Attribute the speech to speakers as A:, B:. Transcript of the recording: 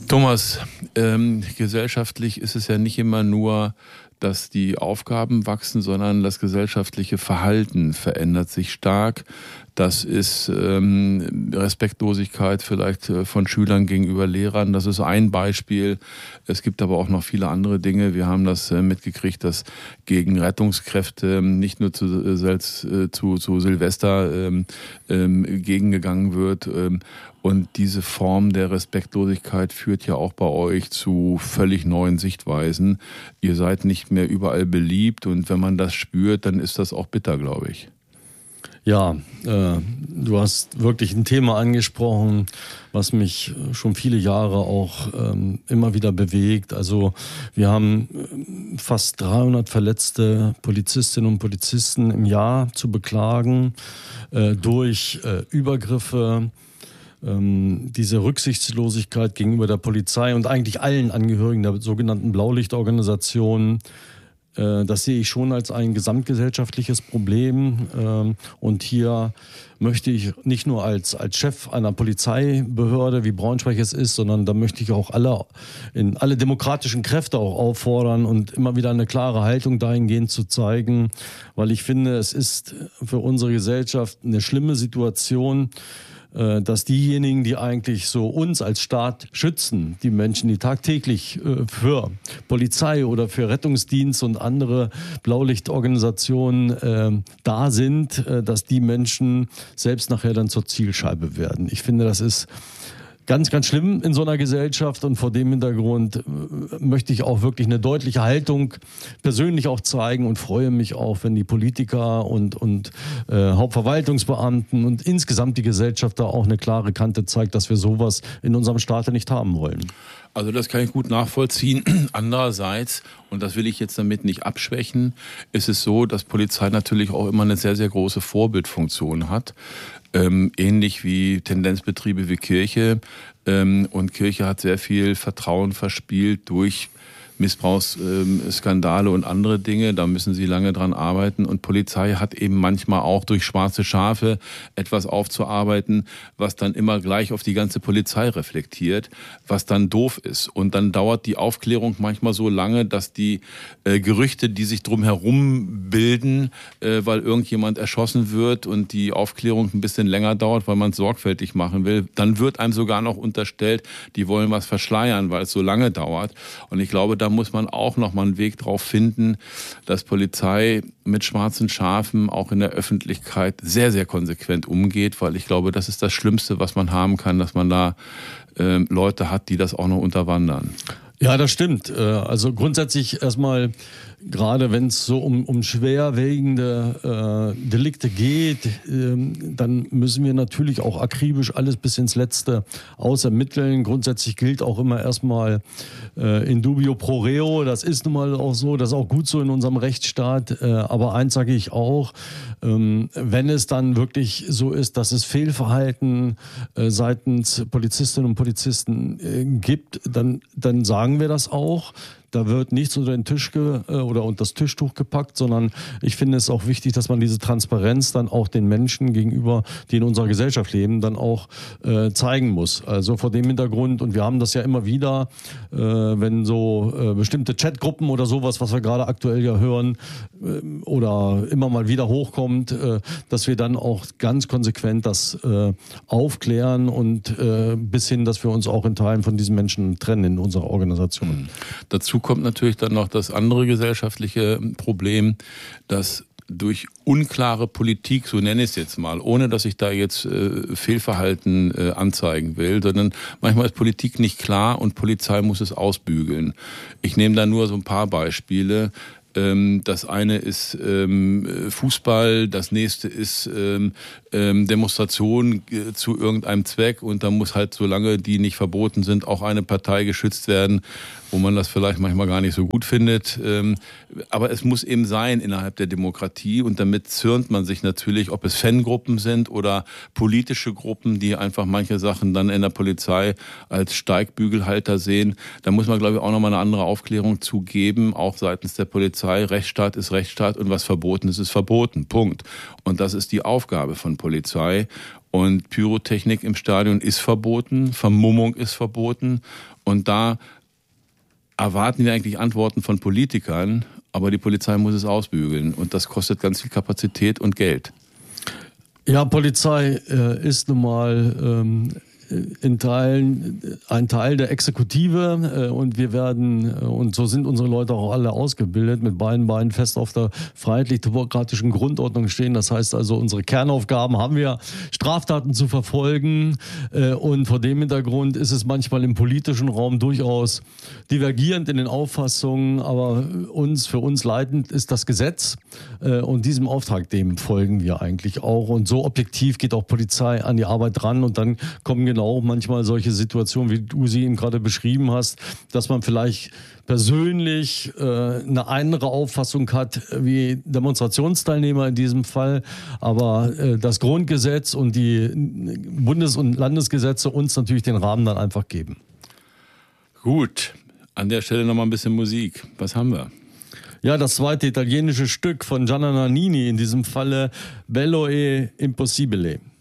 A: Thomas, gesellschaftlich ist es ja nicht immer nur, dass die Aufgaben wachsen, sondern das gesellschaftliche Verhalten verändert sich stark. Das ist Respektlosigkeit vielleicht von Schülern gegenüber Lehrern. Das ist ein Beispiel. Es gibt aber auch noch viele andere Dinge. Wir haben das mitgekriegt, dass gegen Rettungskräfte nicht nur zu Silvester gegengegangen wird. Und diese Form der Respektlosigkeit führt ja auch bei euch zu völlig neuen Sichtweisen. Ihr seid nicht mehr überall beliebt und wenn man das spürt, dann ist das auch bitter, glaube ich.
B: Ja, du hast wirklich ein Thema angesprochen, was mich schon viele Jahre auch immer wieder bewegt. Also wir haben fast 300 verletzte Polizistinnen und Polizisten im Jahr zu beklagen durch Übergriffe, diese Rücksichtslosigkeit gegenüber der Polizei und eigentlich allen Angehörigen der sogenannten Blaulichtorganisationen. Das sehe ich schon als ein gesamtgesellschaftliches Problem. Und hier möchte ich nicht nur als Chef einer Polizeibehörde, wie Braunschweig es ist, sondern da möchte ich auch alle demokratischen Kräfte auch auffordern und immer wieder eine klare Haltung dahingehend zu zeigen, weil ich finde, es ist für unsere Gesellschaft eine schlimme Situation, dass diejenigen, die eigentlich so uns als Staat schützen, die Menschen, die tagtäglich für Polizei oder für Rettungsdienst und andere Blaulichtorganisationen da sind, dass die Menschen selbst nachher dann zur Zielscheibe werden. Ich finde, das ist ganz, ganz schlimm in so einer Gesellschaft und vor dem Hintergrund möchte ich auch wirklich eine deutliche Haltung persönlich auch zeigen und freue mich auch, wenn die Politiker und Hauptverwaltungsbeamten und insgesamt die Gesellschaft da auch eine klare Kante zeigt, dass wir sowas in unserem Staate nicht haben wollen.
A: Also das kann ich gut nachvollziehen. Andererseits, und das will ich jetzt damit nicht abschwächen, ist es so, dass Polizei natürlich auch immer eine sehr, sehr große Vorbildfunktion hat. Ähnlich wie Tendenzbetriebe wie Kirche. Und Kirche hat sehr viel Vertrauen verspielt durch Missbrauchsskandale und andere Dinge, da müssen sie lange dran arbeiten. Und Polizei hat eben manchmal auch durch schwarze Schafe etwas aufzuarbeiten, was dann immer gleich auf die ganze Polizei reflektiert, was dann doof ist. Und dann dauert die Aufklärung manchmal so lange, dass die Gerüchte, die sich drumherum bilden, weil irgendjemand erschossen wird und die Aufklärung ein bisschen länger dauert, weil man es sorgfältig machen will, dann wird einem sogar noch unterstellt, die wollen was verschleiern, weil es so lange dauert. Und ich glaube, da muss man auch noch mal einen Weg drauf finden, dass Polizei mit schwarzen Schafen auch in der Öffentlichkeit sehr, sehr konsequent umgeht, weil ich glaube, das ist das Schlimmste, was man haben kann, dass man da Leute hat, die das auch noch unterwandern.
B: Ja, das stimmt. Also grundsätzlich erstmal, gerade wenn es so um schwerwiegende Delikte geht, dann müssen wir natürlich auch akribisch alles bis ins Letzte ausermitteln. Grundsätzlich gilt auch immer erstmal in dubio pro reo. Das ist nun mal auch so, das ist auch gut so in unserem Rechtsstaat. Aber eins sage ich auch, wenn es dann wirklich so ist, dass es Fehlverhalten seitens Polizistinnen und Polizisten gibt, dann sagen wir das auch. Da wird nichts unter den Tisch oder unter das Tischtuch gepackt, sondern ich finde es auch wichtig, dass man diese Transparenz dann auch den Menschen gegenüber, die in unserer Gesellschaft leben, dann auch zeigen muss. Also vor dem Hintergrund, und wir haben das ja immer wieder, wenn so bestimmte Chatgruppen oder sowas, was wir gerade aktuell ja hören, oder immer mal wieder hochkommt, dass wir dann auch ganz konsequent das aufklären und bis hin, dass wir uns auch in Teilen von diesen Menschen trennen in unserer Organisation.
A: Dazu kommt natürlich dann noch das andere gesellschaftliche Problem, dass durch unklare Politik, so nenne ich es jetzt mal, ohne dass ich da jetzt Fehlverhalten anzeigen will, sondern manchmal ist Politik nicht klar und Polizei muss es ausbügeln. Ich nehme da nur so ein paar Beispiele. Das eine ist Fußball, das nächste ist Demonstration zu irgendeinem Zweck und da muss halt, solange die nicht verboten sind, auch eine Partei geschützt werden, wo man das vielleicht manchmal gar nicht so gut findet. Aber es muss eben sein innerhalb der Demokratie und damit zürnt man sich natürlich, ob es Fangruppen sind oder politische Gruppen, die einfach manche Sachen dann in der Polizei als Steigbügelhalter sehen. Da muss man, glaube ich, auch nochmal eine andere Aufklärung zugeben, auch seitens der Polizei. Rechtsstaat ist Rechtsstaat und was verboten ist, ist verboten. Punkt. Und das ist die Aufgabe von Polizei. Und Pyrotechnik im Stadion ist verboten, Vermummung ist verboten. Und da erwarten wir eigentlich Antworten von Politikern, aber die Polizei muss es ausbügeln. Und das kostet ganz viel Kapazität und Geld.
B: Ja, Polizei ist nun mal in Teilen ein Teil der Exekutive und wir werden, und so sind unsere Leute auch alle ausgebildet, mit beiden Beinen fest auf der freiheitlich-demokratischen Grundordnung stehen. Das heißt also, unsere Kernaufgaben haben wir, Straftaten zu verfolgen, und vor dem Hintergrund ist es manchmal im politischen Raum durchaus divergierend in den Auffassungen, aber für uns leitend ist das Gesetz, und diesem Auftrag, dem folgen wir eigentlich auch, und so objektiv geht auch Polizei an die Arbeit ran, und dann kommen genau manchmal solche Situationen, wie du sie eben gerade beschrieben hast, dass man vielleicht persönlich eine andere Auffassung hat wie Demonstrationsteilnehmer in diesem Fall, aber das Grundgesetz und die Bundes- und Landesgesetze uns natürlich den Rahmen dann einfach geben.
A: Gut, an der Stelle nochmal ein bisschen Musik. Was haben wir?
B: Ja, das zweite italienische Stück von Gianna Nannini, in diesem Falle Bello e Impossibile.